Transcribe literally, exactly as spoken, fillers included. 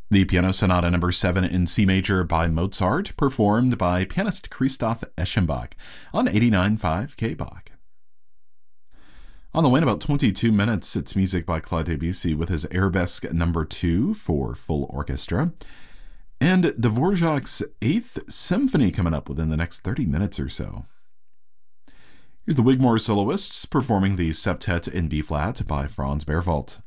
The Piano Sonata number seven in C major by Mozart, performed by pianist Christoph Eschenbach on eighty-nine point five K B O C. On the way in about twenty-two minutes, it's music by Claude Debussy with his Arabesque number two for full orchestra, and Dvorak's Eighth Symphony coming up within the next thirty minutes or so. Here's the Wigmore Soloists performing the Septet in B-flat by Franz Berwald.